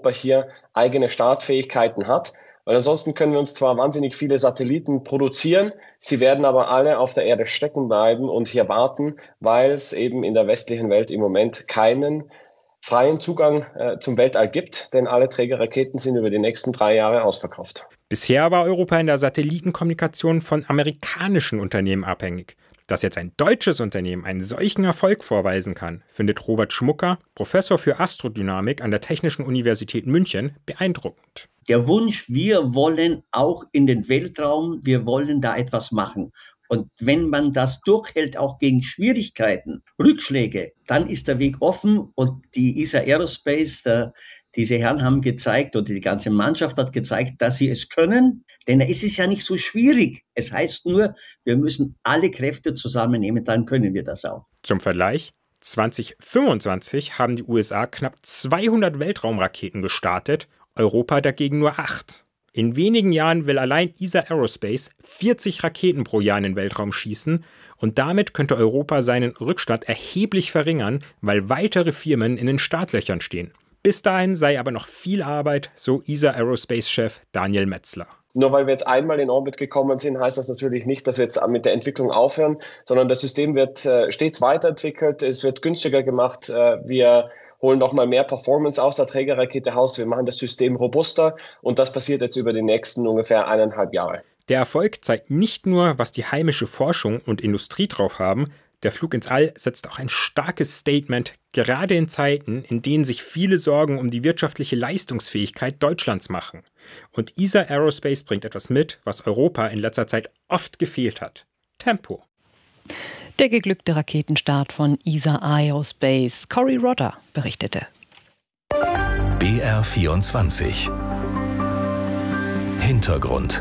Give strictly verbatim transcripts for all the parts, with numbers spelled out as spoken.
Europa hier eigene Startfähigkeiten hat. Weil ansonsten können wir uns zwar wahnsinnig viele Satelliten produzieren, sie werden aber alle auf der Erde stecken bleiben und hier warten, weil es eben in der westlichen Welt im Moment keinen freien Zugang äh, zum Weltall gibt, denn alle Trägerraketen sind über die nächsten drei Jahre ausverkauft. Bisher war Europa in der Satellitenkommunikation von amerikanischen Unternehmen abhängig. Dass jetzt ein deutsches Unternehmen einen solchen Erfolg vorweisen kann, findet Robert Schmucker, Professor für Astrodynamik an der Technischen Universität München, beeindruckend. Der Wunsch, wir wollen auch in den Weltraum, wir wollen da etwas machen. Und wenn man das durchhält, auch gegen Schwierigkeiten, Rückschläge, dann ist der Weg offen und die E S A Aerospace, der, diese Herren haben gezeigt und die ganze Mannschaft hat gezeigt, dass sie es können, denn es ist ja nicht so schwierig. Es heißt nur, wir müssen alle Kräfte zusammennehmen, dann können wir das auch. Zum Vergleich, zwanzig fünfundzwanzig haben die U S A knapp zweihundert Weltraumraketen gestartet, Europa dagegen nur acht. In wenigen Jahren will allein E S A Aerospace vierzig Raketen pro Jahr in den Weltraum schießen und damit könnte Europa seinen Rückstand erheblich verringern, weil weitere Firmen in den Startlöchern stehen. Bis dahin sei aber noch viel Arbeit, so E S A Aerospace-Chef Daniel Metzler. Nur weil wir jetzt einmal in Orbit gekommen sind, heißt das natürlich nicht, dass wir jetzt mit der Entwicklung aufhören, sondern das System wird äh, stets weiterentwickelt, es wird günstiger gemacht, äh, wir holen noch mal mehr Performance aus der Trägerrakete raus, wir machen das System robuster und das passiert jetzt über die nächsten ungefähr eineinhalb Jahre. Der Erfolg zeigt nicht nur, was die heimische Forschung und Industrie drauf haben, der Flug ins All setzt auch ein starkes Statement, gerade in Zeiten, in denen sich viele Sorgen um die wirtschaftliche Leistungsfähigkeit Deutschlands machen. Und E S A Aerospace bringt etwas mit, was Europa in letzter Zeit oft gefehlt hat: Tempo. Der geglückte Raketenstart von E S A Aerospace. Cory Rodder berichtete. B R vierundzwanzig Hintergrund.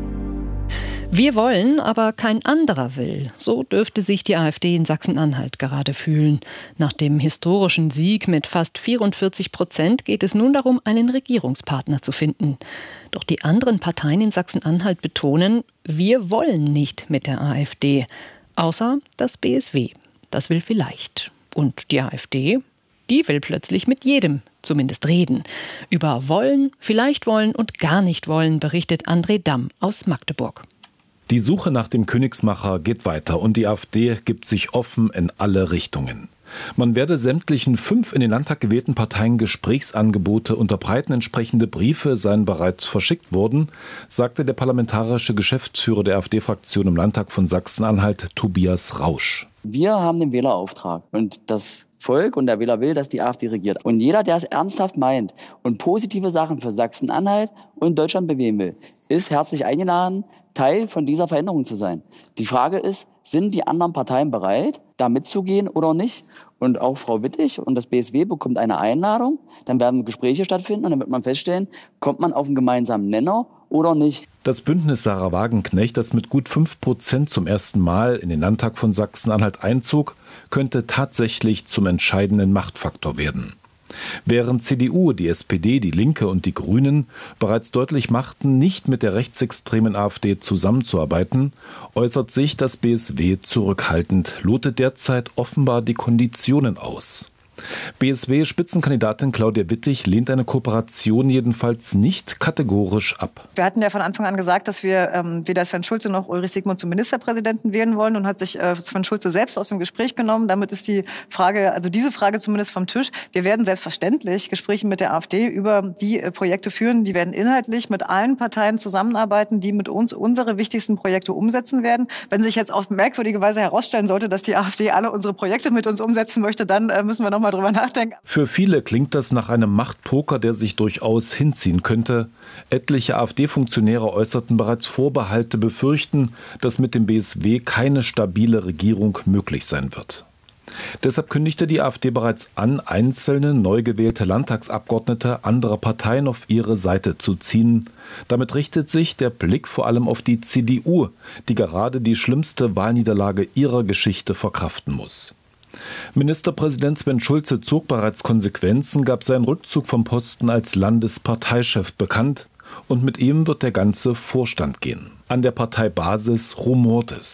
Wir wollen, aber kein anderer will. So dürfte sich die AfD in Sachsen-Anhalt gerade fühlen. Nach dem historischen Sieg mit fast vierundvierzig Prozent geht es nun darum, einen Regierungspartner zu finden. Doch die anderen Parteien in Sachsen-Anhalt betonen, wir wollen nicht mit der AfD. Außer das B S W. Das will vielleicht. Und die AfD? Die will plötzlich mit jedem zumindest reden. Über wollen, vielleicht wollen und gar nicht wollen berichtet André Damm aus Magdeburg. Die Suche nach dem Königsmacher geht weiter und die AfD gibt sich offen in alle Richtungen. Man werde sämtlichen fünf in den Landtag gewählten Parteien Gesprächsangebote unterbreiten, entsprechende Briefe seien bereits verschickt worden, sagte der parlamentarische Geschäftsführer der AfD-Fraktion im Landtag von Sachsen-Anhalt, Tobias Rausch. Wir haben den Wählerauftrag und das Volk und der Wähler will, dass die AfD regiert. Und jeder, der es ernsthaft meint und positive Sachen für Sachsen-Anhalt und Deutschland bewegen will, ist herzlich eingeladen, Teil von dieser Veränderung zu sein. Die Frage ist, sind die anderen Parteien bereit, da mitzugehen oder nicht? Und auch Frau Wittig und das B S W bekommt eine Einladung, dann werden Gespräche stattfinden und dann wird man feststellen, kommt man auf einen gemeinsamen Nenner oder nicht. Das Bündnis Sarah Wagenknecht, das mit gut fünf Prozent zum ersten Mal in den Landtag von Sachsen-Anhalt einzog, könnte tatsächlich zum entscheidenden Machtfaktor werden. Während C D U, die S P D, die Linke und die Grünen bereits deutlich machten, nicht mit der rechtsextremen AfD zusammenzuarbeiten, äußert sich das B S W zurückhaltend, lotet derzeit offenbar die Konditionen aus. B S W-Spitzenkandidatin Claudia Wittig lehnt eine Kooperation jedenfalls nicht kategorisch ab. Wir hatten ja von Anfang an gesagt, dass wir ähm, weder Sven Schulze noch Ulrich Sigmund zum Ministerpräsidenten wählen wollen und hat sich äh, Sven Schulze selbst aus dem Gespräch genommen. Damit ist die Frage, also diese Frage zumindest vom Tisch. Wir werden selbstverständlich Gespräche mit der AfD über die äh, Projekte führen. Die werden inhaltlich mit allen Parteien zusammenarbeiten, die mit uns unsere wichtigsten Projekte umsetzen werden. Wenn sich jetzt auf merkwürdige Weise herausstellen sollte, dass die AfD alle unsere Projekte mit uns umsetzen möchte, dann äh, müssen wir noch mal drüber nachdenken. Für viele klingt das nach einem Machtpoker, der sich durchaus hinziehen könnte. Etliche AfD-Funktionäre äußerten bereits Vorbehalte, befürchten, dass mit dem B S W keine stabile Regierung möglich sein wird. Deshalb kündigte die AfD bereits an, einzelne neu gewählte Landtagsabgeordnete anderer Parteien auf ihre Seite zu ziehen. Damit richtet sich der Blick vor allem auf die C D U, die gerade die schlimmste Wahlniederlage ihrer Geschichte verkraften muss. Ministerpräsident Sven Schulze zog bereits Konsequenzen, gab seinen Rückzug vom Posten als Landesparteichef bekannt und mit ihm wird der ganze Vorstand gehen. An der Parteibasis rumort es.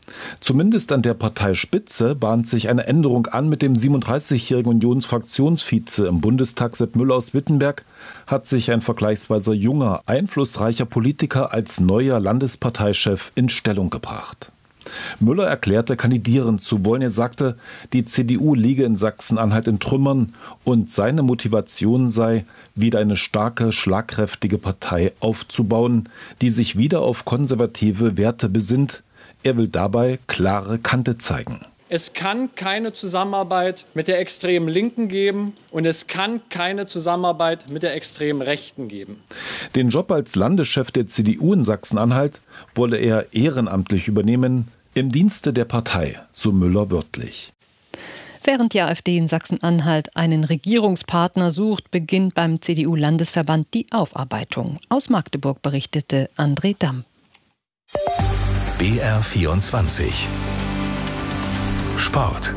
Zumindest an der Parteispitze bahnt sich eine Änderung an. Mit dem siebenunddreißigjährigen Unionsfraktionsvize im Bundestag Sepp Müller aus Wittenberg hat sich ein vergleichsweise junger, einflussreicher Politiker als neuer Landesparteichef in Stellung gebracht. Müller erklärte, kandidieren zu wollen. Er sagte, die C D U liege in Sachsen-Anhalt in Trümmern und seine Motivation sei, wieder eine starke, schlagkräftige Partei aufzubauen, die sich wieder auf konservative Werte besinnt. Er will dabei klare Kante zeigen. Es kann keine Zusammenarbeit mit der extremen Linken geben und es kann keine Zusammenarbeit mit der extremen Rechten geben. Den Job als Landeschef der C D U in Sachsen-Anhalt wolle er ehrenamtlich übernehmen, im Dienste der Partei, so Müller wörtlich. Während die AfD in Sachsen-Anhalt einen Regierungspartner sucht, beginnt beim C D U-Landesverband die Aufarbeitung. Aus Magdeburg berichtete André Damm. B R vierundzwanzig Sport.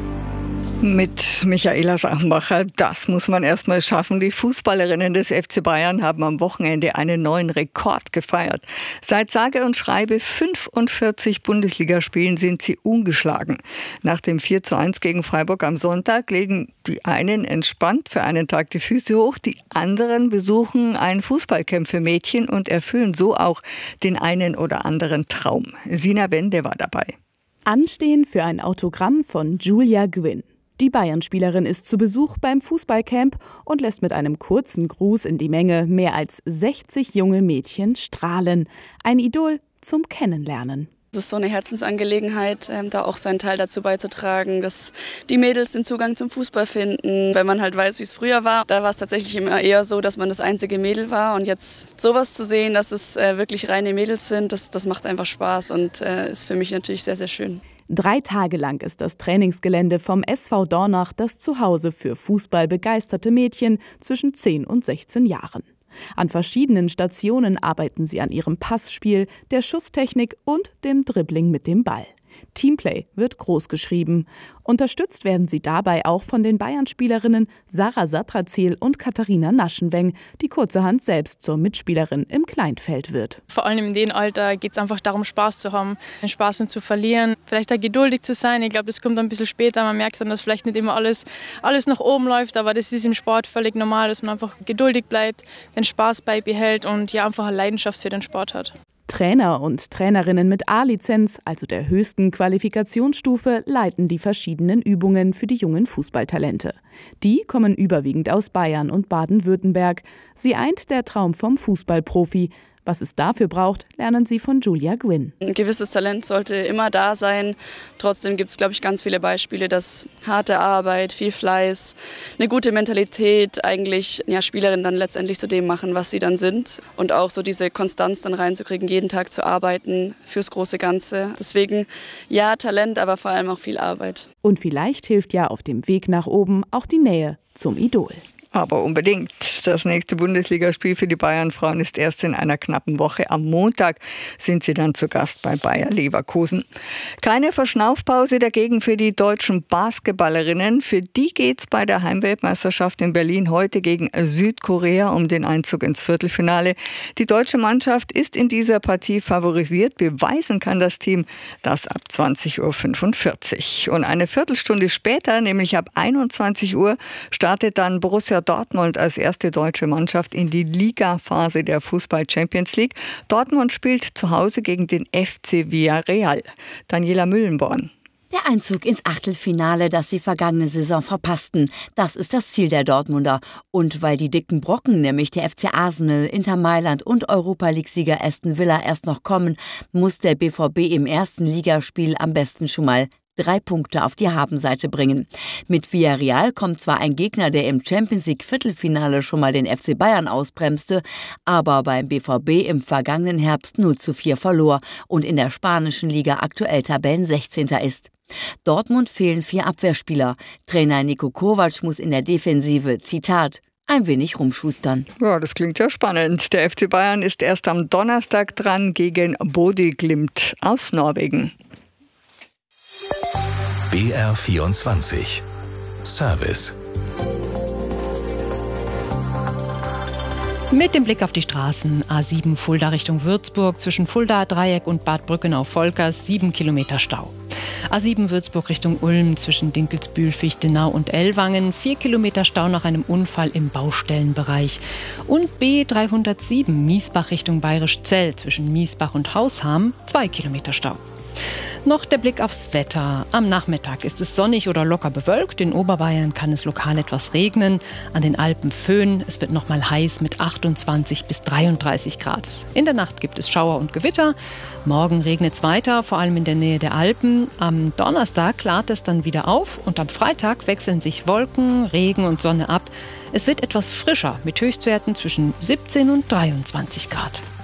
Mit Michaela Sachenbacher, das muss man erst mal schaffen. Die Fußballerinnen des F C Bayern haben am Wochenende einen neuen Rekord gefeiert. Seit sage und schreibe fünfundvierzig Bundesligaspielen sind sie ungeschlagen. Nach dem vier zu eins gegen Freiburg am Sonntag legen die einen entspannt für einen Tag die Füße hoch, die anderen besuchen ein Fußballcamp für Mädchen und erfüllen so auch den einen oder anderen Traum. Sina Wende war dabei. Anstehen für ein Autogramm von Julia Gwynn. Die Bayern-Spielerin ist zu Besuch beim Fußballcamp und lässt mit einem kurzen Gruß in die Menge mehr als sechzig junge Mädchen strahlen. Ein Idol zum Kennenlernen. Es ist so eine Herzensangelegenheit, ähm, da auch seinen Teil dazu beizutragen, dass die Mädels den Zugang zum Fußball finden. Wenn man halt weiß, wie es früher war, da war es tatsächlich immer eher so, dass man das einzige Mädel war. Und jetzt sowas zu sehen, dass es äh, wirklich reine Mädels sind, das, das macht einfach Spaß und äh, ist für mich natürlich sehr, sehr schön. Drei Tage lang ist das Trainingsgelände vom S V Dornach das Zuhause für fußballbegeisterte Mädchen zwischen zehn und sechzehn Jahren. An verschiedenen Stationen arbeiten sie an ihrem Passspiel, der Schusstechnik und dem Dribbling mit dem Ball. Teamplay wird großgeschrieben. Unterstützt werden sie dabei auch von den Bayern-Spielerinnen Sarah Satrazil und Katharina Naschenweng, die kurzerhand selbst zur Mitspielerin im Kleinfeld wird. Vor allem in dem Alter geht es einfach darum, Spaß zu haben, den Spaß nicht zu verlieren, vielleicht auch geduldig zu sein. Ich glaube, das kommt ein bisschen später. Man merkt dann, dass vielleicht nicht immer alles, alles nach oben läuft, aber das ist im Sport völlig normal, dass man einfach geduldig bleibt, den Spaß beibehält und ja einfach eine Leidenschaft für den Sport hat. Trainer und Trainerinnen mit A-Lizenz, also der höchsten Qualifikationsstufe, leiten die verschiedenen Übungen für die jungen Fußballtalente. Die kommen überwiegend aus Bayern und Baden-Württemberg. Sie eint der Traum vom Fußballprofi. Was es dafür braucht, lernen sie von Julia Gwynn. Ein gewisses Talent sollte immer da sein. Trotzdem gibt es, glaube ich, ganz viele Beispiele, dass harte Arbeit, viel Fleiß, eine gute Mentalität eigentlich ja, Spielerinnen dann letztendlich zu dem machen, was sie dann sind. Und auch so diese Konstanz dann reinzukriegen, jeden Tag zu arbeiten fürs große Ganze. Deswegen ja, Talent, aber vor allem auch viel Arbeit. Und vielleicht hilft ja auf dem Weg nach oben auch die Nähe zum Idol. Aber unbedingt. Das nächste Bundesligaspiel für die Bayern-Frauen ist erst in einer knappen Woche. Am Montag sind sie dann zu Gast bei Bayer Leverkusen. Keine Verschnaufpause dagegen für die deutschen Basketballerinnen. Für die geht's bei der Heimweltmeisterschaft in Berlin heute gegen Südkorea um den Einzug ins Viertelfinale. Die deutsche Mannschaft ist in dieser Partie favorisiert. Beweisen kann das Team das ab zwanzig Uhr fünfundvierzig. Und eine Viertelstunde später, nämlich ab einundzwanzig Uhr, startet dann Borussia Dortmund als erste deutsche Mannschaft in die Liga-Phase der Fußball-Champions League. Dortmund spielt zu Hause gegen den F C Villarreal. Daniela Müllenborn. Der Einzug ins Achtelfinale, das sie vergangene Saison verpassten, das ist das Ziel der Dortmunder. Und weil die dicken Brocken, nämlich der F C Arsenal, Inter Mailand und Europa-League-Sieger Aston Villa erst noch kommen, muss der B V B im ersten Ligaspiel am besten schon mal drei Punkte auf die Habenseite bringen. Mit Villarreal kommt zwar ein Gegner, der im Champions League Viertelfinale schon mal den F C Bayern ausbremste, aber beim B V B im vergangenen Herbst null zu vier verlor und in der spanischen Liga aktuell Tabellensechzehnter ist. Dortmund fehlen vier Abwehrspieler. Trainer Niko Kovac muss in der Defensive, Zitat, ein wenig rumschustern. Ja, das klingt ja spannend. Der F C Bayern ist erst am Donnerstag dran gegen Bodø/Glimt aus Norwegen. B R vierundzwanzig Service. Mit dem Blick auf die Straßen: A sieben Fulda Richtung Würzburg, zwischen Fulda Dreieck und Bad Brückenau-Volkers sieben Kilometer Stau. A sieben Würzburg Richtung Ulm, zwischen Dinkelsbühl, Fichtenau und Ellwangen vier Kilometer Stau nach einem Unfall im Baustellenbereich. Und B dreihundertsieben Miesbach Richtung Bayerischzell, zwischen Miesbach und Hausham zwei Kilometer Stau. Noch der Blick aufs Wetter. Am Nachmittag ist es sonnig oder locker bewölkt. In Oberbayern kann es lokal etwas regnen. An den Alpen Föhn. Es wird noch mal heiß mit achtundzwanzig bis dreiunddreißig Grad. In der Nacht gibt es Schauer und Gewitter. Morgen regnet es weiter, vor allem in der Nähe der Alpen. Am Donnerstag klart es dann wieder auf und am Freitag wechseln sich Wolken, Regen und Sonne ab. Es wird etwas frischer mit Höchstwerten zwischen siebzehn und dreiundzwanzig Grad.